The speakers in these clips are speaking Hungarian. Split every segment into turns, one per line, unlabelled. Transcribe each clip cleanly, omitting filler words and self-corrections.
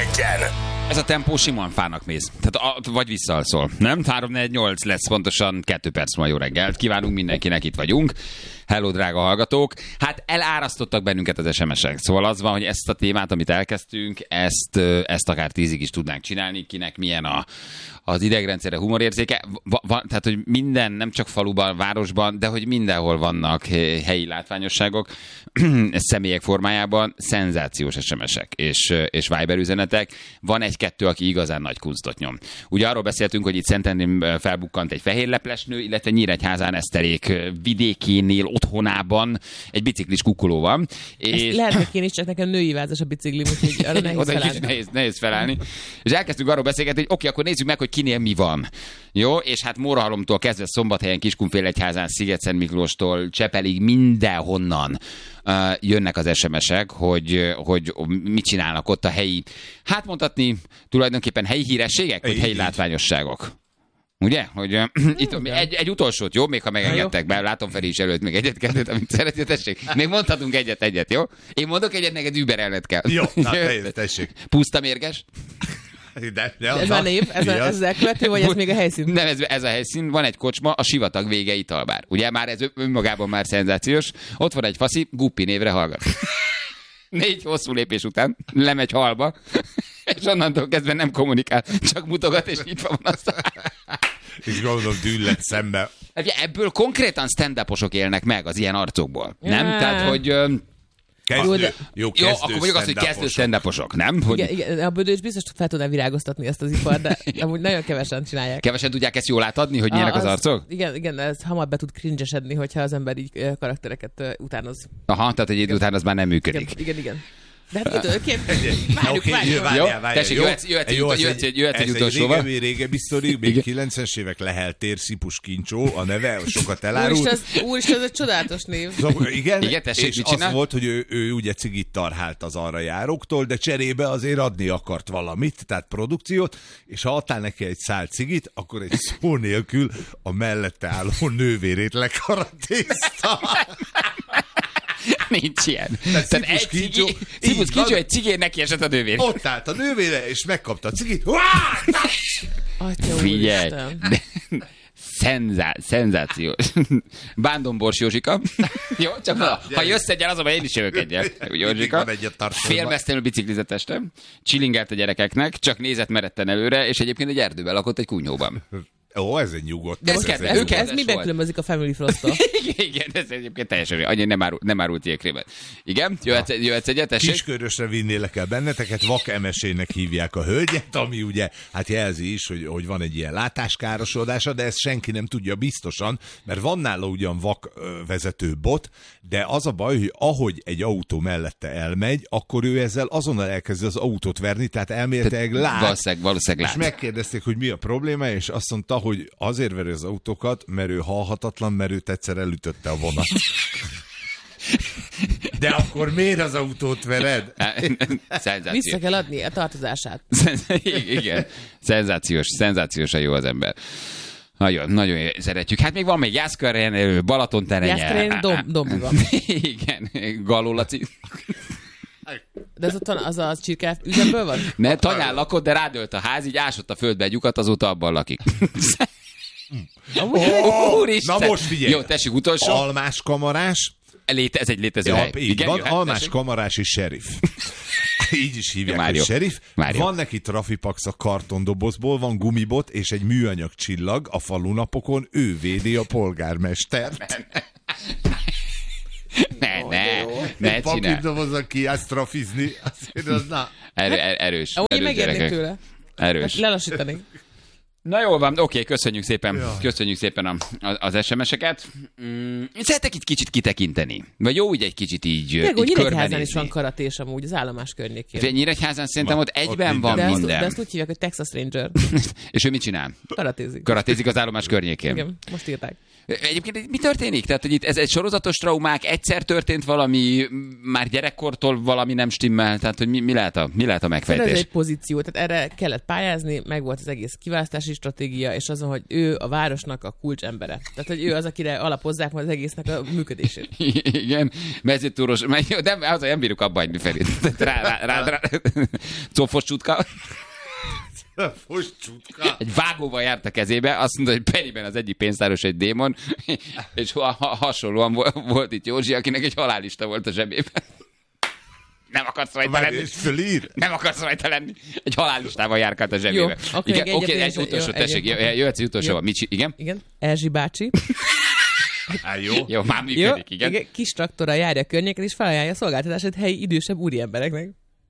Pénteken.
Ez a tempó simán fának mész. Tehát vagy visszalszol. Nem? 3-4-8 lesz pontosan 2 perc ma. Jó reggelt. Kívánunk mindenkinek, itt vagyunk. Hello, drága hallgatók. Hát elárasztottak bennünket az SMS-ek. Szóval az van, hogy ezt a témát, amit elkezdtünk, ezt akár 10-ig is tudnánk csinálni. Kinek milyen az idegrendszere, humorérzéke. Tehát, hogy minden, nem csak faluban, városban, de hogy mindenhol vannak helyi látványosságok, személyek formájában, szenzációs SMS-ek és Viber üzenetek. Van egy-kettő, aki igazán nagy kunctot nyom. Ugye arról beszéltünk, hogy itt Szentendrén felbukkant egy fehérleplesnő, illetve Nyíregyházán Eszterék vidékénél, otthonában egy biciklis kukkoló van.
És lehet, hogy én is, csak nekem női vázas a biciklim, úgyhogy arra nehéz felállni.
Nehéz felállni. És elkezdtünk arról beszélgetni, hogy oké, akkor nézzük meg, hogy kinél mi van. Jó, és hát Mórahalomtól kezdve Szombathelyen, Kiskunfélegyházán, Sziget-Szent Miklóstól, Csepelig, mindenhonnan jönnek az SMS-ek, hogy mit csinálnak ott a helyi, hát mondhatni tulajdonképpen helyi hírességek, vagy helyi látványosságok. Ugye? Hogy itt egy utolsót, jó? Még ha megengedtek, bár látom Feri is előtt még egyet-kettőt, amit szeretnél, tessék. Még mondhatunk egyet, jó? Én mondok egyet, neked überelned kell.
Jó, tessék.
Puszta mérges.
Ez a név? Ez elkövető, vagy ez még a helyszín?
Nem, ez a helyszín. Van egy kocsma, a Sivatag vége italbár. Ugye már ez önmagában már szenzációs. Ott van egy faszi, Guppi névre hallgat. 4 hosszú lépés után lemegy halba, és onnantól kezdve nem kommunikál, csak mutogat, és nyitva van azt.
És gondolom dűllet szembe.
Ebből konkrétan stand-uposok élnek meg az ilyen arcokból. Nem? Tehát, hogy... Jó, akkor mondjuk azt, hogy kezdő stand-uposok, nem? Hogy...
Igen, a Bödő is biztos fel tudná virágoztatni ezt az ipart, de amúgy nagyon kevesen csinálják.
Kevesen tudják ezt jól átadni, hogy milyenek az arcok?
Igen, ez hamar be tud cringe-esedni, hogyha az ember így karaktereket utánoz.
Aha, tehát egy idő után az már nem működik.
Igen. De hát várjuk.
Jöhetsz egy utolsóval.
Ez egy régebbi sztori, még 90-es évek Lehel tér, Szipus Kincsó, a neve sokat elárult.
Úristen, ez egy csodálatos név.
Igen, tessék, és az volt, hogy ő ugye cigit tarhált az arra járóktól, de cserébe azért adni akart valamit, tehát produkciót, és ha adtál neki egy szál cigit, akkor egy szó nélkül a mellette álló nővérét lekaratézta.
Nincs ilyen. Tehát egy Szipus Kincsó egy cigén neki esett a nővér.
Ott állt a nővére, és megkapta a cigit.
Figyelj! Szenzációs. Bándombors Józsika. Jó, csak ha jössz egyen, azonban én is jövök egyen. Józsika. Félmeztelenül biciklizett este. Chillingelt a gyerekeknek, csak nézett meretten előre, és egyébként egy erdőben lakott egy kunyhóban.
Ó, ez egy nyugodt.
Ez minden különbözik a Family Frost-tól.
Igen, ez egyébként teljesen annyi nem árult jégkrémet. Igen, jöhetsz egyet, tessék?
Kiskörösre vinnélek el benneteket, vak emesének hívják a hölgyet, ami ugye hát jelzi is, hogy van egy ilyen látáskárosodása, de ezt senki nem tudja biztosan, mert van nála ugyan vak vezető bot, de az a baj, hogy ahogy egy autó mellette elmegy, akkor ő ezzel azonnal elkezdi az autót verni, tehát elméletileg lát.
Valószínűleg lát.
És megkérdezték, hogy mi a probléma, és azt mondta, hogy azért veri az autókat, mert ő halhatatlan, mert őt egyszer elütötte a vonat. De akkor miért az autót vered?
Vissza kell adni a tartozását.
Igen, szenzációsan jó az ember. Nagyon szeretjük. Hát még van még Jászkörén, Balatonterenye.
Jászkörén Dombi van.
Igen, Galló Laci.
De ez ott van, az a csirke üzemből van?
Ne, tanyán lakott, de rádölt a ház, így ásott a földbe egy lyukat, azóta abban lakik.
Na most figyelj!
Jó, tessék, utolsó.
Almás kamarás.
Ez egy létező hely.
Igen, van almás kamarás és sheriff. Így is hívják, hogy sheriff. Van neki trafipax a kartondobozból, van gumibot és egy műanyag csillag a falunapokon, ő védi a polgármestert.
Ne csinál.
Papírdobozzak ki azt trafizni.
Erős.
Ahogy megérnék tőle.
Erős.
Lelassítanék.
Na jól van, oké, köszönjük szépen. Ja. Köszönjük szépen az SMS-eket. Szeretek itt kicsit kitekinteni. Vagy jó, úgy egy kicsit így
Nyíregyházán is van karatés amúgy, az állomás környékén.
Nyíregyházán szerintem ott egyben van minden.
De ezt úgy hívják, hogy Texas Ranger.
És ő mit csinál? Karatézik az állomás környékén.
Igen, most írták.
Egyébként mi történik? Tehát, hogy itt ez egy sorozatos traumák, egyszer történt valami, már gyerekkortól valami nem stimmel, tehát hogy mi lehet a megfejtés?
Ez egy pozíció, tehát erre kellett pályázni, meg volt az egész kiválasztási stratégia, és azon, hogy ő a városnak a kulcsembere. Tehát, hogy ő az, akire alapozzák majd az egésznek a működését.
Igen, mezőtúros, de nem bírjuk abba hagyni Ferit. Rá. Cofos csutka. Egy vágóval járt a kezébe, azt mondta, hogy Periben az egyik pénztáros egy démon, és hasonlóan volt itt Józsi, akinek egy halállista volt a zsebében. Nem akarsz rajta lenni. Nem akarsz rajta lenni. Egy halállistával járkált a zsebébe.
Jó,
oké, egy utolsó, tessék, jöhetsz egy utolsó. Igen?
Igen, Erzsi bácsi.
Jó, már működik, igen.
Kis traktorral járja a környéken, és felajánlja a szolgáltatását helyi idősebb úriembereknek.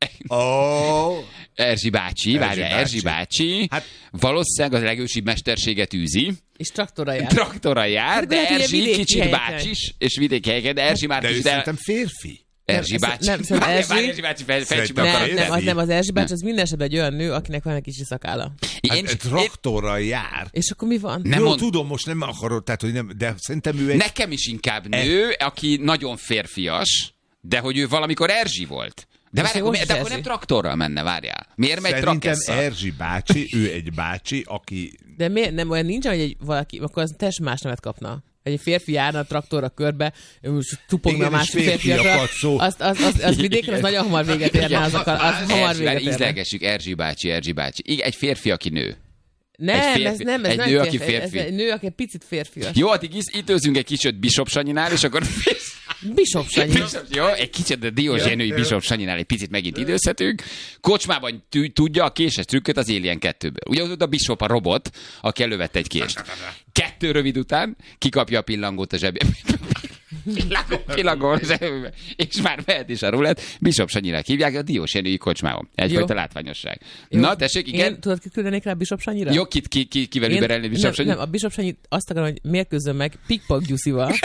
Erzsi bácsi. Hát, valószínűleg az legősibb mesterséget űzi.
És traktorral jár.
De Erzsi kicsit bácsis, és vidéki helyeken, de Erzsi már kicsit...
De ő szerintem férfi.
Erzsi bácsi.
Erzsi bácsi nem, az Erzsi bácsi, az minden esetben egy olyan nő, akinek van egy kicsi szakálla.
Traktorral jár.
És akkor mi van?
Jó, tudom, most nem akarod, tehát, hogy nem, de szerintem ő egy...
Nekem is inkább nő, aki nagyon férfias, de hogy ő valamikor Erzsi volt. De akkor nem traktorral menne, várjál. Miért megy trakesszal?
Szerintem Erzsi bácsi, ő egy bácsi, aki...
De miért nem olyan nincs, hogy egy valaki, akkor az teljesen más nevet kapna. Egy férfi járna a traktorra körbe, tupogna a másik férfiakra. Az vidéken az nagyon hamar véget érne azokkal. Az hamar véget érne.
Ízlelgessük, Erzsi bácsi. Igen, egy férfi, aki nő.
Ez nem
egy nő, aki férfi.
Ez egy nő, aki picit férfias.
Jó, addig időzünk egy kicsit Bishop Sanyinál, és akkor...
Bishop Sanyi.
Jó, egy kicsit a Diózsénői Bishop Sanyinál egy picit megint időzhetünk. Kocsmában tudja a késes trükköt az Alien 2-ből. Ugye a Bishop a robot, aki elővette egy kést. 2 rövid után kikapja a pillangót a zsebébe. Pillangó zsebébe. És már mehet is a rulett. Bishop Sanyinak hívják a Diózsénői kocsmában. Egyfajta látványosság.
Jó.
Na, tessék, igen.
Én tudod, kit küldenék rá Bishop Sanyira?
Jó, kivel überelni Bishop Sanyi?
Nem, a Bishop Sanyi azt akarom, hogy mérkőzzön meg Pikpak Gyuszival.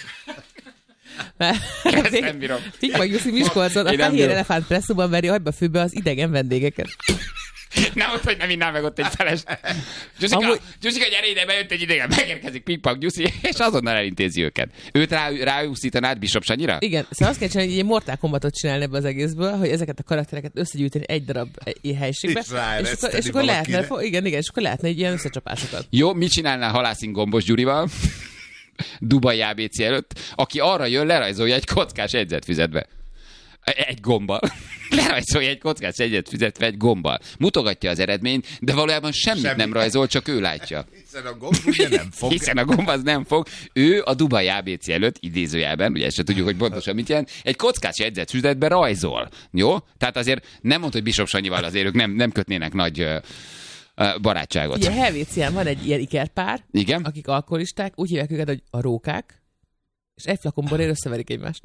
Ezt nem bírom.
Pikpak Gyuszi Miskolcon a Fehér Elefánt presszóban veri agyba főbe az idegen vendégeket.
Nem mondta, hogy nem innál meg ott egy feles. Gyuszika, gyere ide, bejött egy idegen, megérkezik Pikpak Gyuszi, és azonnal elintézi őket. Őt ráúszítanád Bishop Sanyira?
Igen, szóval azt kell csinálni, hogy egy Mortal Kombatot csinálni ebbe az egészből, hogy ezeket a karaktereket összegyűjteni egy darab helységbe. És akkor lehetne, és akkor lehetne egy ilyen összecsapásokat.
Jó, mit csinálnál Halászin Gombos Gyurival? Dubai ABC előtt, aki arra jön, lerajzolja egy kockás jegyzetfüzetbe. Egy gombbal. Lerajzolja egy kockás jegyzetfüzetbe egy gombbal. Mutogatja az eredményt, de valójában semmit nem rajzol, csak ő látja. Hiszen a gomb az nem fog. Ő a Dubai ABC előtt, idézőjelben, ugye ezt se tudjuk, hogy pontosan mit jelent, egy kockás jegyzetfüzetbe rajzol. Jó? Tehát azért nem mondta, hogy Bishop Sanyival azért ők nem kötnének nagy... barátságot.
Ugye Helvécián van egy ilyen ikerpár,
igen?
Akik alkoholisták, úgy hívják őket, hogy a rókák, és egy flakon borért összeverik egymást.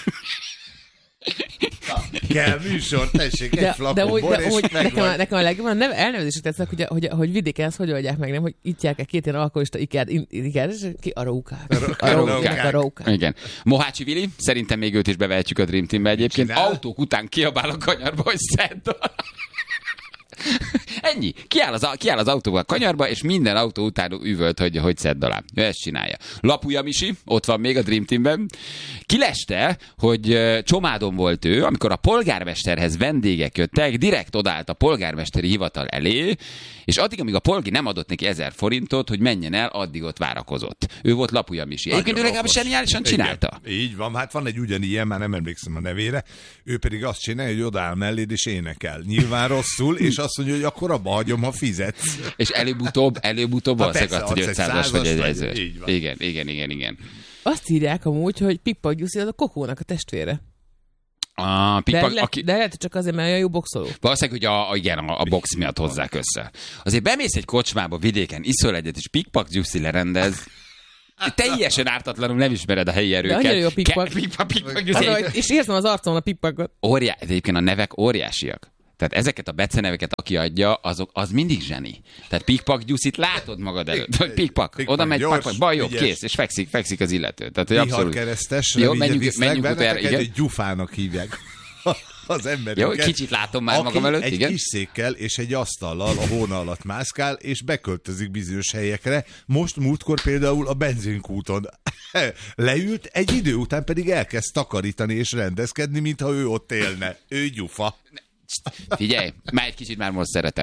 Kell műsor, tessék, egy flakon bor, és
nekem a legjobban elnevezésük tetszik, hogy vidéken ezt hogy oldják meg, nem? Hogy itt járják 2 ilyen alkoholista iker, és ki a rókák. A rókák.
Igen. Mohácsi Vili, szerintem még őt is bevehetjük a Dream Teambe egyébként. Autók után kiabál a kanyarba, hogy szedd. Ennyi. Kiáll az autóval a kanyarba, és minden autó után üvölt, hogy szedd alá. Ő ezt csinálja. Lapuja Misi, ott van még a Dream Teamben. Kileste, hogy Csomádon volt ő, amikor a polgármesterhez vendégek jöttek, direkt odállt a polgármesteri hivatal elé, és addig, amíg a polgi nem adott neki 1000 forintot, hogy menjen el, addig ott várakozott. Ő volt Lapuja Misi. Egyébként ő legalább zseniálisan csinálta.
Igen, így van, hát van egy ugyanilyen, már nem emlékszem a nevére, ő pedig azt csinálja, hogy odáll melléd és énekel. Nyilván rosszul, és azt mondja, hogy akkor abba hagyom, ha fizetsz.
És előbb-utóbb valószínűleg hogy 500-as vagy egy ezős. Igen.
Azt írják amúgy, hogy Pikpak Gyuszi az a Kokónak a testvére. De lehet, csak azért, mert olyan jó boxoló.
Valószínűleg, hogy a box miatt hozzák össze. Azért bemész egy kocsmába vidéken, iszol egyet, és Pikpak Gyuszi lerendez. Teljesen ártatlanul nem ismered a helyi erőket.
De annyira jó a Pikpak. És érzem az arcon a Pikpakot.
Egyébként a nevek óriásiak. Tehát ezeket a beceneveket, aki adja, az mindig zseni. Tehát Pikpak Gyuszit látod magad előtt. Hogy Pikpak, oda megy, baj, jobb, kész, és fekszik az illető. Tehát, hogy abszolút.
Keresztes,
jó, menjünk utána.
Egy gyufának hívják az embereket.
Jó, kicsit látom már magam előtt.
Egy kis székkel és egy asztallal a hóna alatt mászkál, és beköltözik bizonyos helyekre. Most múltkor például a benzinkúton leült, egy idő után pedig elkezd takarítani és rendezkedni, mintha ő ott élne. Ő gyufa.
Figyelj, már egy kicsit már most szeretem.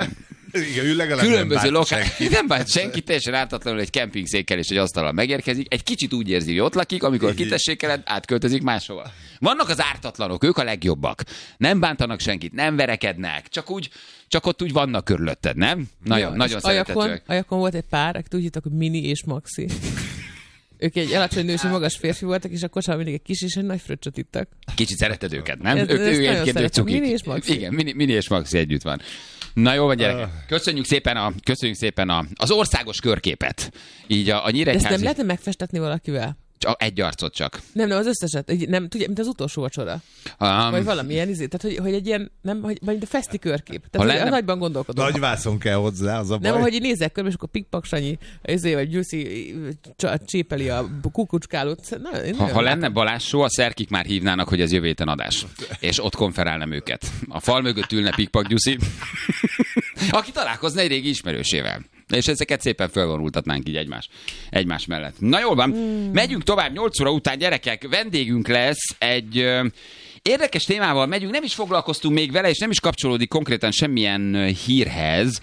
Igen, ő legalább
különböző nem bánt senki, teljesen ártatlanul egy kempingszékkel és egy asztallal megérkezik, egy kicsit úgy érzi, hogy ott lakik, amikor kitessékeled, átköltözik máshova. Vannak az ártatlanok, ők a legjobbak. Nem bántanak senkit, nem verekednek, csak ott úgy vannak körülötted, nem? Nagyon szeretetőek.
Ajakon volt egy pár, akit úgy hittak, hogy Mini és Maxi. Ők egy alacsony nős, magas férfi voltak, és akkor mindig egy kis és egy nagy fröccsöt ittak.
Kicsit szereted őket, nem? Ők egyébként cukik.
Mini és Maxi.
Igen, Mini és Maxi együtt van. Na jó van, gyerekek. Köszönjük szépen az országos körképet. Így a Nyíregyházi...
De ezt nem lehetne megfestetni valakivel?
Egy arcot csak.
Nem, az összeset. Nem, tudja, mint az utolsó vacsora. Vagy valamilyen tehát hogy egy ilyen, nem, vagy a feszti körkép. Tehát lenne... nagyban gondolkodom.
Nagy vászon kell hozzá, az a baj.
Nem, hogy nézek körbe, és akkor Pikpak Sanyi, vagy Gyuszi csépeli a kukucskálót.
Ha lenne Balázs show, a szerkik már hívnának, hogy ez jövő héten adás. És ott konferálnám őket. A fal mögött ülne Pikpak Gyuszi, aki találkozna egy régi ismerősével. És ezeket szépen fölvonultatnánk így egymás mellett. Na jól van, megyünk tovább 8 óra után, gyerekek, vendégünk lesz egy érdekes témával megyünk, nem is foglalkoztunk még vele, és nem is kapcsolódik konkrétan semmilyen hírhez,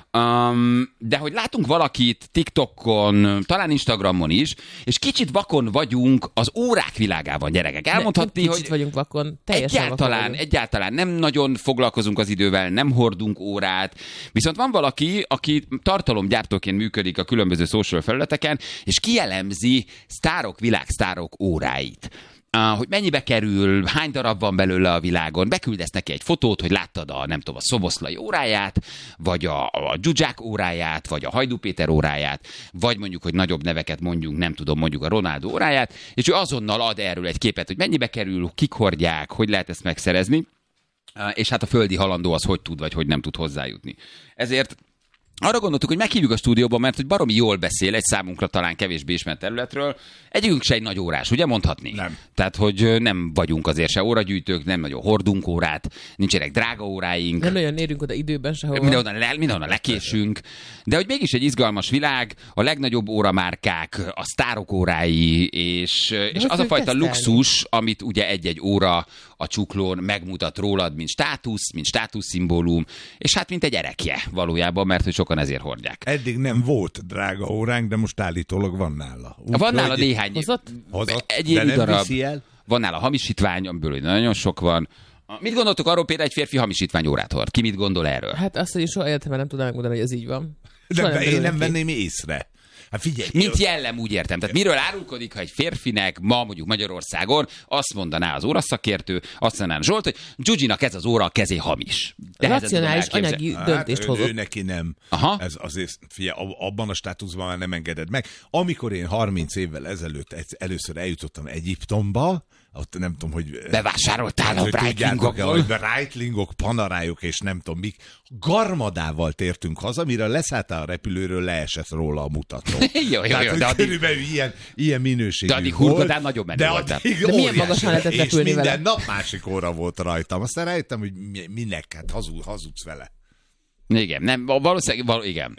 de hogy látunk valakit TikTokon, talán Instagramon is, és kicsit vakon vagyunk az órák világában, gyerekek. Elmondhatni, hogy
vagyunk vakon,
egyáltalán nem nagyon foglalkozunk az idővel, nem hordunk órát, viszont van valaki, aki tartalomgyártóként működik a különböző social felületeken, és kielemzi világsztárok óráit. Hogy mennyibe kerül, hány darab van belőle a világon, beküldesz neki egy fotót, hogy láttad a Szoboszlai óráját, vagy a Zsuzsák óráját, vagy a Hajdú Péter óráját, vagy mondjuk, hogy nagyobb neveket mondjuk a Ronaldo óráját, és ő azonnal ad erről egy képet, hogy mennyibe kerül, kik hordják, hogy lehet ezt megszerezni, és hát a földi halandó az hogy tud, vagy hogy nem tud hozzájutni. Ezért arra gondoltuk, hogy meghívjuk a stúdióba, mert hogy baromi jól beszél egy számunkra talán kevésbé ismert területről. Egyikünk se egy nagy órás, ugye mondhatni?
Nem.
Tehát, hogy nem vagyunk azért se óragyűjtők, nem nagyon hordunk órát, nincsenek drága óráink.
Nem nagyon érünk oda időben sehova.
Mindenhonnan lekésünk. De hogy mégis egy izgalmas világ, a legnagyobb óramárkák, a sztárok órái, és az a fajta luxus, amit ugye egy-egy óra a csuklón megmutat rólad, mint státuszszimbólum, és hát mint egy erekje valójában, mert hogy sokan ezért hordják.
Eddig nem volt drága óránk, de most állítólag van nála.
Van nála néhány.
Hozott?
Egy darab. Van nála hamisítvány, amiből nagyon sok van. Mit gondoltok arról, például egy férfi hamisítvány órát hord? Ki mit gondol erről?
Hát azt, hogy soha életemben nem tudnám megmondani, hogy ez így van.
De én nem venném észre. Hát figyelj,
mint jellem, úgy értem. Tehát miről árulkodik, ha egy férfinek ma mondjuk Magyarországon azt mondaná az óraszakértő, azt mondaná Zsolt, hogy Gyugyinak ez az óra a kezé hamis.
Racionális anyagi döntést hozott.
Ő neki nem. Aha. Ez azért, figyelj, abban a státuszban már nem engeded meg. Amikor én 30 évvel ezelőtt először eljutottam Egyiptomba, ott nem tudom, hogy...
Bevásároltál a Breitlingokból.
Breitlingok, panarájuk és nem tudom mik. Garmadával tértünk haza, mire leszálltál a repülőről, leesett róla a mutató.
Jó,
de körülbelül ilyen minőségű
volt. De addig hurgodán nagyon menő voltál.
De milyen magasan lehetett repülni vele?
És minden nap másik óra volt rajtam. Aztán rájöttem, hogy minek, hát hazudsz vele.
Igen, nem, valószínűleg, igen.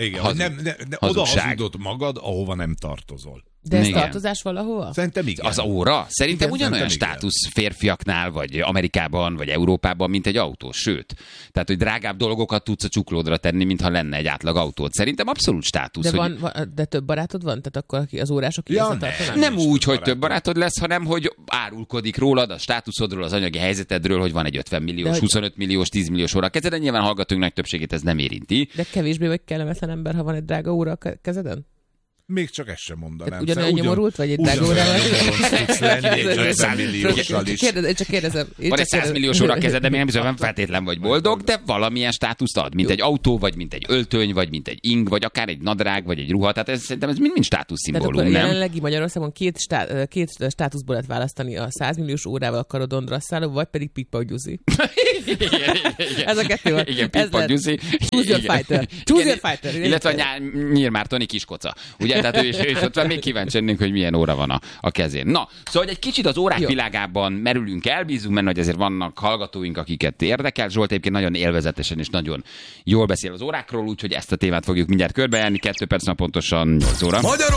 Oda hazudod magad, ahova nem tartozol.
De ez tartozás valahova?
Szerintem igen.
Az óra? Szerintem ugyanolyan státusz férfiaknál, vagy Amerikában, vagy Európában, mint egy autó. Sőt, tehát, hogy drágább dolgokat tudsz a csuklódra tenni, mintha lenne egy átlag autód. Szerintem abszolút státusz.
De több barátod van? Tehát akkor az órások
nem úgy, hogy több barátod lesz, hanem hogy árulkodik rólad, a státuszodról, az anyagi helyzetedről, hogy van egy 50 milliós, 25 milliós, 10 milliós óra a kezeden. Nyilván hallgatóink nagy többségét ez nem érinti.
De kevésbé vagy kellemetlen ember, ha van egy drága óra a kezeden?
Még csak ezt sem mondanám.
Ugyanolyan nyomorult, vagy egy drága órával? Csak kérdezem.
Van egy 100 milliós óra a kezed, de nem feltétlen vagy boldog, de valamilyen státuszt ad, mint egy autó, vagy mint egy öltöny, vagy mint egy ing, vagy akár egy nadrág, vagy egy ruha. Tehát szerintem ez mind státuszszimbólum, nem?
Jelenlegi Magyarországon két státuszból lehet választani, a 100 milliós órával a karodondra szálló, vagy pedig Pikpak Gyuszi. Ez a kettő van.
Igen, Pikpak Gyuszi.
Choose your fighter.
Illetve a Nyír Mártoni kiskoca. Ugye, tehát ő is ott van, még kíváncsi lennénk, hogy milyen óra van a kezén. Na, szóval egy kicsit az órák világában merülünk el, bízunk benne, hogy azért vannak hallgatóink, akiket érdekel. Zsolt egyébként nagyon élvezetesen és nagyon jól beszél az órákról, úgyhogy ezt a témát fogjuk mindjárt körbejárni. 2 perc pontosan 8 óra.